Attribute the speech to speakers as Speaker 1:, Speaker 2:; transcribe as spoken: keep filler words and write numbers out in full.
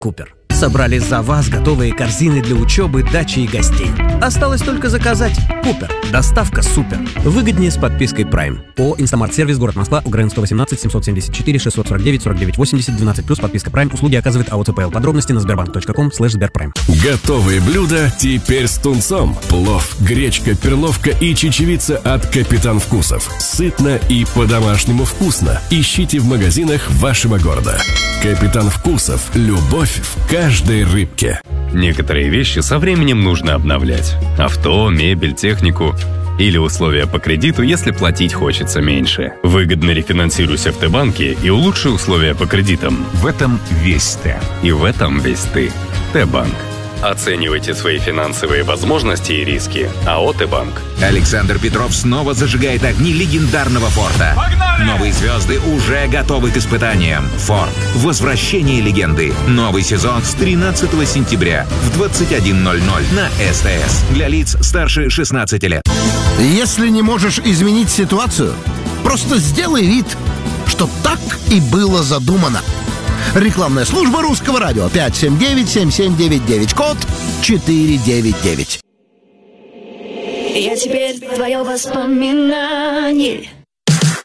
Speaker 1: Купер. Собрали за вас готовые корзины для учебы, дачи и гостей. Осталось только заказать. Купер. Доставка супер. Выгоднее с подпиской Prime. ООО «Инстамарт-сервис», город Москва, УГРН сто восемнадцать семьсот семьдесят четыре шестьсот сорок девять сорок девять восемьдесят двенадцать плюс подписка Prime. Услуги оказывает АО ЦПЛ. Подробности на сбербанк точка ком слэш сберпрайм.
Speaker 2: Готовые блюда теперь с тунцом. Плов, гречка, перловка и чечевица от Капитан Вкусов. Сытно и по-домашнему вкусно. Ищите в магазинах вашего города. Капитан Вкусов. Любовь в каждой рыбке.
Speaker 3: Некоторые вещи со временем нужно обновлять. Авто, мебель, технику. Или условия по кредиту, если платить хочется меньше. Выгодно рефинансируйся в Т-банке и улучши условия по кредитам.
Speaker 4: В этом весь Т.
Speaker 3: И в этом весь ты. Т-банк. Оценивайте свои финансовые возможности и риски. АО «Т-банк».
Speaker 4: Александр Петров снова зажигает огни легендарного Форда. Погнали! Новые звезды уже готовы к испытаниям. Форд. Возвращение легенды. Новый сезон с тринадцатого сентября в двадцать один ноль ноль на СТС. Для лиц старше шестнадцати лет.
Speaker 5: Если не можешь изменить ситуацию, просто сделай вид, что так и было задумано. Рекламная служба Русского радио. пять семь девять семь семь девять девять. Код четыре девять девять.
Speaker 6: Я теперь твое воспоминание.